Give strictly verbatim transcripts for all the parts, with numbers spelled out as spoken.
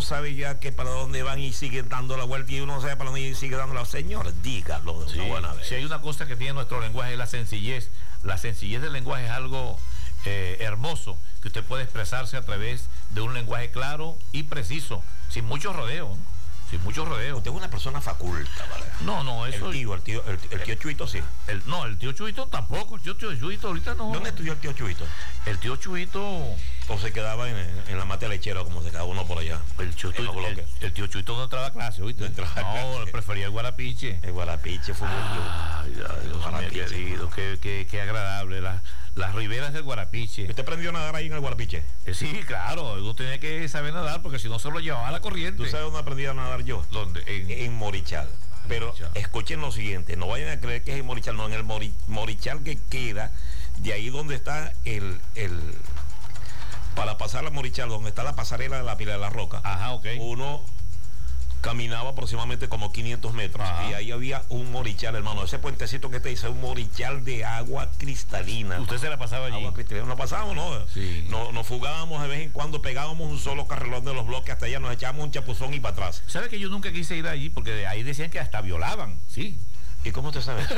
sabe ya que para dónde van y siguen dando la vuelta y uno no sabe para dónde y sigue dando la... Señor, dígalo de sí, una buena vez. Si hay una cosa que tiene nuestro lenguaje es la sencillez. La sencillez del lenguaje es algo eh, hermoso, que usted puede expresarse a través de un lenguaje claro y preciso, sin muchos rodeos, ¿no? Sin muchos rodeos. Usted es una persona faculta, ¿vale? No, no, eso... El tío, el tío, el, el tío Chuito sí. El, no, el tío Chuito tampoco, el tío, tío Chuito ahorita no. ¿Dónde estudió el tío Chuito? El tío Chuito... O se quedaba en, en la mata lechera, como se quedaba uno por allá. El, Chuito, el, el tío Chuito no entraba a clase, ¿oíste? No, entraba no clase. Prefería el guarapiche. El guarapiche fue Ay, Dios mío querido, qué, qué, qué agradable. La, las riberas del guarapiche. ¿Usted aprendió a nadar ahí en el guarapiche? Eh, sí, claro, uno tenía que saber nadar porque si no se lo llevaba a la corriente. ¿Tú sabes dónde aprendí a nadar yo? ¿Dónde? En, en Morichal. Pero Morichal. Escuchen lo siguiente, no vayan a creer que es en Morichal, no, en el Mori, Morichal que queda de ahí donde está el... el para pasar a Morichal, donde está la pasarela de la Pila de la Roca. Ajá, ok. Uno caminaba aproximadamente como quinientos metros. Ajá. Y ahí había un morichal, hermano. Ese puentecito que te dice, un morichal de agua cristalina. ¿Usted se la pasaba allí? Agua cristalina. Nos pasábamos, ¿no? Sí. Nos, nos fugábamos de vez en cuando, pegábamos un solo carrelón de los bloques hasta allá, nos echábamos un chapuzón y para atrás. ¿Sabe que yo nunca quise ir allí? Porque de ahí decían que hasta violaban, sí. ¿Y cómo usted sabe?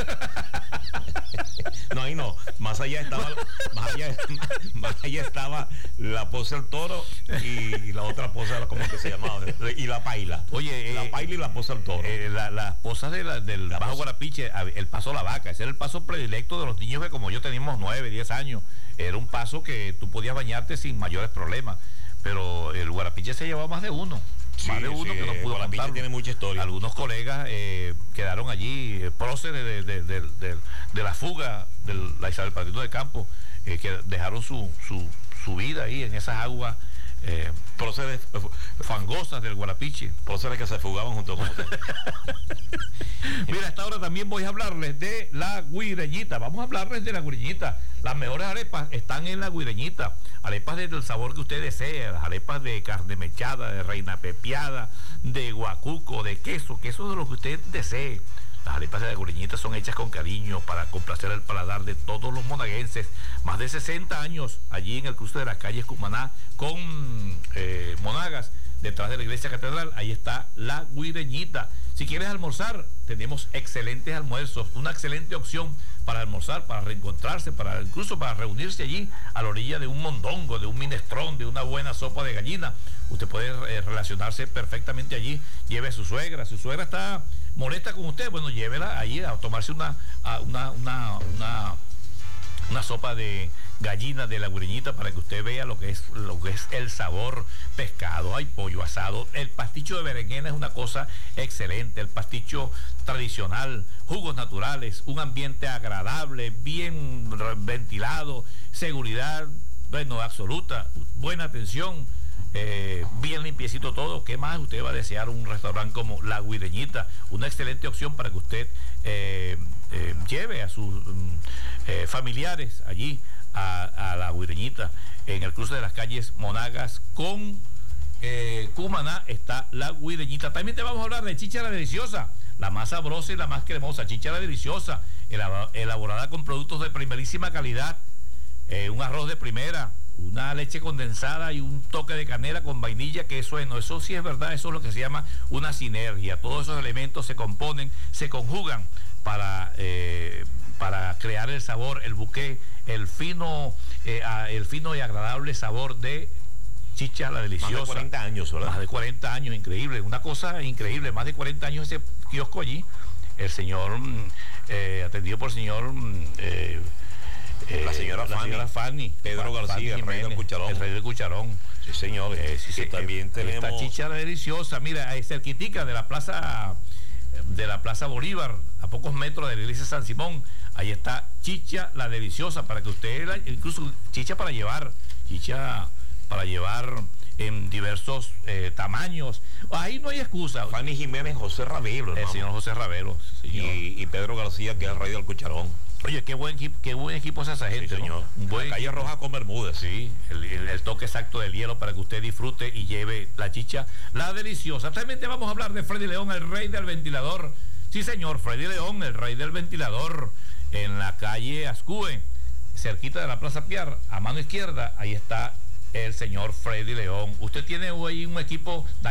No, ahí no. Más allá estaba, más allá, más allá estaba la poza del toro y, y la otra poza, ¿cómo que se llamaba? Y la paila. Oye, la eh, paila y la poza del toro. Eh, las la posas de la, del la Bajo posa. Guarapiche, el paso a la vaca, ese era el paso predilecto de los niños que como yo teníamos nueve, diez años. Era un paso que tú podías bañarte sin mayores problemas. Pero el Guarapiche se llevaba más de uno. Sí, más de uno sí, que no pudo contar. Tiene mucha historia. Algunos colegas eh, quedaron allí, eh, próceres de, de, de, de, de la fuga de la Isabel Patrino de Campo, eh, que dejaron su, su, su vida ahí en esas aguas eh, próceres fangosas del Guarapiche. Próceres que se fugaban junto con usted. Mira, a esta hora también voy a hablarles de la guireñita. Vamos a hablarles de la guireñita. Las mejores arepas están en la guireñita. Arepas del sabor que usted desee, las arepas de carne mechada, de reina pepiada, de guacuco, de queso, queso de lo que usted desee. Las arepas de la guireñita son hechas con cariño para complacer el paladar de todos los monaguenses. Más de sesenta años allí en el cruce de las calles Cumaná con eh, Monagas, detrás de la iglesia catedral. Ahí está la guireñita. Si quieres almorzar, tenemos excelentes almuerzos, una excelente opción para almorzar, para reencontrarse, para incluso para reunirse allí a la orilla de un mondongo, de un minestrón, de una buena sopa de gallina. Usted puede eh, relacionarse perfectamente allí. Lleve a su suegra. Si su suegra está molesta con usted, bueno, llévela allí a tomarse una, a una, una, una, una sopa de gallina de la guireñita para que usted vea lo que es lo que es el sabor pescado. Hay pollo asado, el pasticho de berenjena es una cosa excelente, el pasticho tradicional, jugos naturales, un ambiente agradable, bien ventilado, seguridad, bueno, absoluta, buena atención, eh, bien limpiecito todo. ¿Qué más usted va a desear? Un restaurante como La Guireñita, una excelente opción para que usted eh, eh, lleve a sus eh, familiares allí A, a la guireñita. En el cruce de las calles Monagas con eh, Cumaná está la guireñita. También te vamos a hablar de chíchara deliciosa, la más sabrosa y la más cremosa. Chíchara deliciosa, elaborada con productos de primerísima calidad, eh, un arroz de primera, una leche condensada y un toque de canela con vainilla, que eso es, no, eso sí es verdad, eso es lo que se llama una sinergia. Todos esos elementos se componen, se conjugan para eh, para crear el sabor, el buque, el fino, eh, el fino y agradable sabor de chicha la deliciosa. Más de cuarenta años, ¿verdad? Más de cuarenta años, increíble, una cosa increíble, más de cuarenta años ese kiosco allí. El señor, eh, atendido por el señor... Eh, la señora, la Fanny, señora Fanny. Pedro García, Fanny el rey del cucharón. El rey del cucharón. Sí, señor. Eh, sí, sí, también eh, tenemos... Esta chicha la deliciosa, mira, ahí cerquitica de la plaza... de la Plaza Bolívar, a pocos metros de la iglesia San Simón. Ahí está Chicha la Deliciosa, para que usted, incluso chicha para llevar, chicha para llevar en diversos eh, tamaños. Ahí no hay excusa. Fanny Jiménez, José Ravelo, el señor José Ravelo, señor. Y, y Pedro García, que es el rey del cucharón. Oye, qué buen equipo, qué buen equipo es esa gente, sí, señor. ¿no? Un buen la calle equipo. Roja con Bermúdez. Sí, el, el, el toque exacto del hielo para que usted disfrute y lleve la chicha, la deliciosa. También te vamos a hablar de Freddy León, el rey del ventilador. Sí, señor, Freddy León, el rey del ventilador, en la calle Ascue, cerquita de la Plaza Piar, a mano izquierda, ahí está el señor Freddy León. Usted tiene ahí un equipo